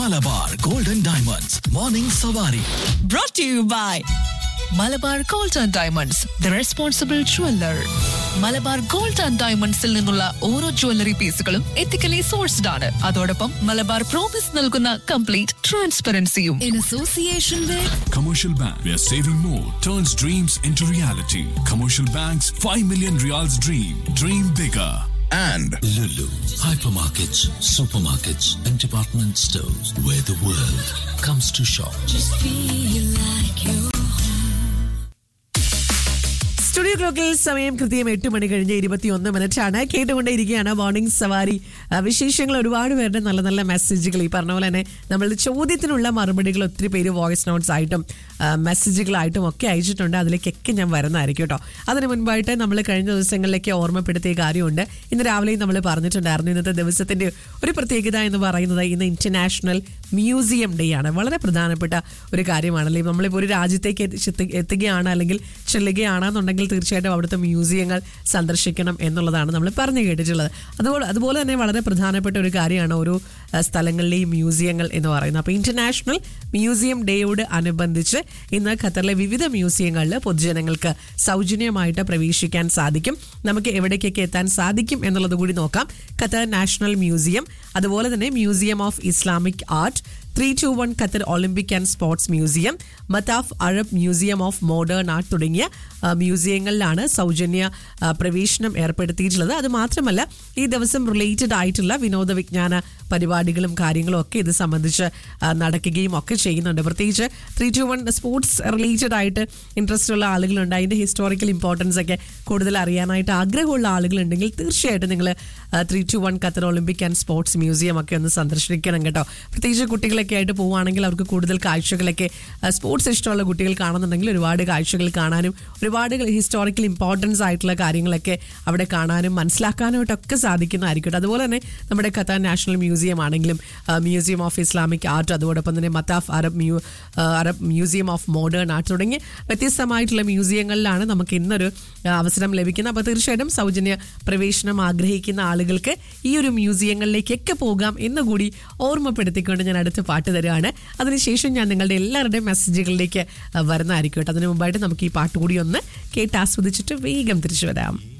Malabar Golden Diamonds Morning Savari. Brought to you by Malabar gold and diamonds the responsible jeweller. Malabar gold and ഡയമണ്ട്സിൽ നിന്നുള്ള ഓരോ jewellery പീസുകളും ethically sourced ആണ്. അതോടൊപ്പം Malabar promise നൽകുന്ന complete ട്രാൻസ്പെറൻസിയും. In association with Commercial Bank, where saving more turns dreams into reality. Commercial Bank's 5 million Riyals dream. Dream bigger. And Lulu, hypermarkets, supermarkets, and department stores where the world comes to shop. Studio ക്ലോക്കിൽ സമയം കൃത്യം 8 മണി കഴിഞ്ഞ് 21 ആണ്. കേട്ടുകൊണ്ടേയിരിക്കുകയാണ് morning സവാരി. വിശേഷങ്ങൾ ഒരുപാട് പേരുടെ നല്ല നല്ല മെസ്സേജുകൾ, ഈ പറഞ്ഞ പോലെ തന്നെ നമ്മളുടെ ചോദ്യത്തിനുള്ള മറുപടികൾ ഒത്തിരി പേര് വോയിസ് നോട്ട്സ് ആയിട്ടും മെസ്സേജുകളായിട്ടും ഒക്കെ അയച്ചിട്ടുണ്ട്. അതിലേക്കൊക്കെ ഞാൻ വരുന്നതായിരിക്കും കേട്ടോ. അതിന് മുൻപായിട്ട് നമ്മൾ കഴിഞ്ഞ ദിവസങ്ങളിലേക്ക് ഓർമ്മപ്പെടുത്തിയ കാര്യമുണ്ട്. ഇന്ന് രാവിലെയും നമ്മൾ പറഞ്ഞിട്ടുണ്ടായിരുന്നു. ഇന്നത്തെ ദിവസത്തിന്റെ ഒരു പ്രത്യേകത എന്ന് പറയുന്നത് ഇന്ന് ഇന്റർനാഷണൽ മ്യൂസിയം ഡേ ആണ്. വളരെ പ്രധാനപ്പെട്ട ഒരു കാര്യമാണല്ലേ. നമ്മളിപ്പോൾ ഒരു രാജ്യത്തേക്ക് എത്തുകയാണ് അല്ലെങ്കിൽ ചെല്ലുകയാണെന്നുണ്ടെങ്കിൽ തീർച്ചയായിട്ടും അവിടുത്തെ മ്യൂസിയങ്ങൾ സന്ദർശിക്കണം എന്നുള്ളതാണ് നമ്മൾ പറഞ്ഞു കേട്ടിട്ടുള്ളത്. അതുപോലെ തന്നെ വളരെ പ്രധാനപ്പെട്ട ഒരു കാര്യമാണ് ഓരോ സ്ഥലങ്ങളിലെയും മ്യൂസിയങ്ങൾ എന്ന് പറയുന്നത്. അപ്പോൾ ഇന്റർനാഷണൽ മ്യൂസിയം ഡേയോട് അനുബന്ധിച്ച് ഇന്ന് ഖത്തറിലെ വിവിധ മ്യൂസിയങ്ങളിൽ പൊതുജനങ്ങൾക്ക് സൗജന്യമായിട്ട് പ്രവേശിക്കാൻ സാധിക്കും. നമുക്ക് എവിടേക്കൊക്കെ എത്താൻ സാധിക്കും എന്നുള്ളത് കൂടി നോക്കാം. ഖത്തർ നാഷണൽ മ്യൂസിയം, അതുപോലെ തന്നെ museum of Islamic art, 321 Qatar Olympic and sports museum, Mataf Arab museum of modern art തുടങ്ങിയ മ്യൂസിയങ്ങളിലാണ് സൗജന്യ പ്രവേശനം ഏർപ്പെടുത്തിയിട്ടുള്ളത്. അത് മാത്രമല്ല ഈ ദിവസം റിലേറ്റഡ് ആയിട്ടുള്ള വിനോദ വിജ്ഞാന പരിപാടികളും കാര്യങ്ങളും ഒക്കെ ഇത് സംബന്ധിച്ച് നടക്കുകയും ഒക്കെ ചെയ്യുന്നുണ്ട്. പ്രത്യേകിച്ച് 321 സ്പോർട്സ് റിലേറ്റഡ് ആയിട്ട് ഇൻട്രസ്റ്റ് ഉള്ള ആളുകളുണ്ട്. അതിൻ്റെ ഹിസ്റ്റോറിക്കൽ ഇമ്പോർട്ടൻസ് ഒക്കെ കൂടുതൽ അറിയാനായിട്ട് ആഗ്രഹമുള്ള ആളുകളുണ്ടെങ്കിൽ തീർച്ചയായിട്ടും നിങ്ങൾ 321 Qatar Olympic and sports museum ഒക്കെ ഒന്ന് സന്ദർശിക്കണം കേട്ടോ. പ്രത്യേകിച്ച് കുട്ടികളൊക്കെ ആയിട്ട് പോവുകയാണെങ്കിൽ അവർക്ക് കൂടുതൽ കാഴ്ചകളൊക്കെ, സ്പോർട്സ് ഇഷ്ടമുള്ള കുട്ടികൾ കാണുന്നുണ്ടെങ്കിൽ ഒരുപാട് കാഴ്ചകൾ കാണാനും ഒരുപാട് ഹിസ്റ്റോറിക്കൽ ഇമ്പോർട്ടൻസ് ആയിട്ടുള്ള കാര്യങ്ങളൊക്കെ അവിടെ കാണാനും മനസ്സിലാക്കാനായിട്ടൊക്കെ സാധിക്കുന്നതായിരിക്കും. അതുപോലെ തന്നെ നമ്മുടെ ഖത്തർ നാഷണൽ മ്യൂസിയം ആണെങ്കിലും മ്യൂസിയം ഓഫ് ഇസ്ലാമിക് ആർട്ട്, അതോടൊപ്പം തന്നെ Mataf Arab museum of modern art തുടങ്ങിയ വ്യത്യസ്തമായിട്ടുള്ള മ്യൂസിയങ്ങളിലാണ് നമുക്ക് ഇന്നൊരു അവസരം ലഭിക്കുന്നത്. അപ്പോൾ തീർച്ചയായിട്ടും സൗജന്യ പ്രവേശനം ആഗ്രഹിക്കുന്ന ആളുകൾക്ക് ഈ ഒരു മ്യൂസിയങ്ങളിലേക്കൊക്കെ പോകാം എന്നുകൂടി ഓർമ്മപ്പെടുത്തിക്കൊണ്ട് ഞാൻ അടുത്ത പാട്ട് തരുകയാണ്. അതിനുശേഷം ഞാൻ നിങ്ങളുടെ എല്ലാവരുടെയും മെസ്സേജുകളിലേക്ക് വരുന്നതായിരിക്കും കേട്ടോ. അതിന് മുമ്പായിട്ട് നമുക്ക് ഈ പാട്ട് കൂടി ഒന്ന് കേട്ട് ആസ്വദിച്ചിട്ട് വേഗം തിരിച്ചു വരാം.